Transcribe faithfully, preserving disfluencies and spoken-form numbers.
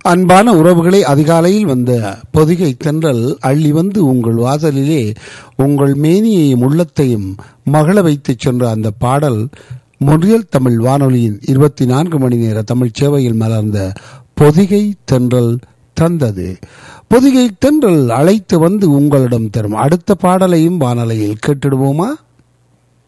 அன்பான உறவுகளை அதிகாலையில் வந்த பொதிகை தென்றல் அள்ளி வந்து உங்கள் வாசலிலே உங்கள் மேனியையும் உள்ளத்தையும் மகள வைத்துச் சென்ற அந்த பாடல் மொழியல் தமிழ் வானொலியின் இருபத்தி நான்கு மணி நேர தமிழ் சேவையில் மலர்ந்த பொதிகை தென்றல் தந்தது. பொதிகை தென்றல் அழைத்து வந்து உங்களிடம் தரும் அடுத்த பாடலையும் வானொலியில் கேட்டிடுவோமா?